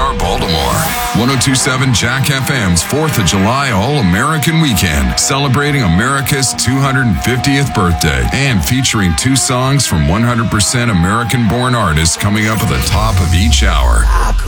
our Baltimore. 102.7 Jack FM's 4th of July All-American Weekend, celebrating America's 250th birthday and featuring 2 songs from 100% American-born artists coming up at the top of each hour.